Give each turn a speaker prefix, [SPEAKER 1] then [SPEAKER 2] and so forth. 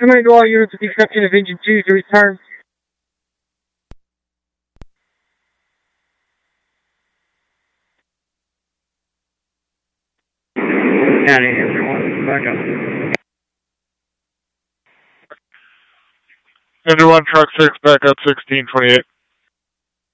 [SPEAKER 1] Command to all units with the exception of Engine 2 to return.
[SPEAKER 2] County, everyone, back up.
[SPEAKER 3] Engine 1, Truck 6, back up 1628.